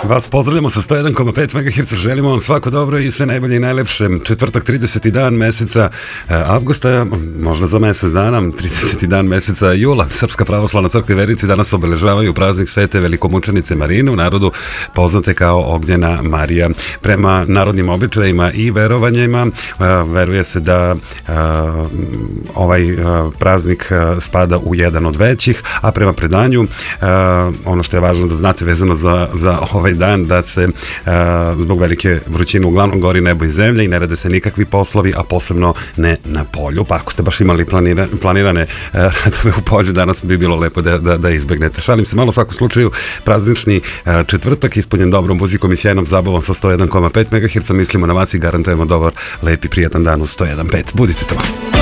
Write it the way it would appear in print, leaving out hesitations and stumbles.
Vas pozdravljamo sa 101,5 MHz, želimo vam svako dobro i sve najbolje i najlepše. Četvrtak, 30. dan meseca avgusta, možda za mesec dana, 30. dan meseca jula. Srpska pravoslavna crkva i vernici danas obeležavaju praznik svete velikomučenice Marine, u narodu poznate kao Ognjena Marija. Prema narodnim običajima i verovanjima veruje se da ovaj praznik spada u jedan od većih, a prema predanju ono što je važno da znate vezano za ovaj dan, da se zbog velike vrućine uglavnom gori nebo i zemlja i ne rade se nikakvi poslovi, a posebno ne na polju, pa ako ste baš imali planirane radove u polju, danas bi bilo lepo da izbegnete. Šalim se malo, u svakom slučaju praznični četvrtak ispunjen dobrom muzikom i sjajnom zabavom sa 101,5 MHz, mislimo na vas i garantujemo dobar, lep i prijatan dan u 101,5. Budite to.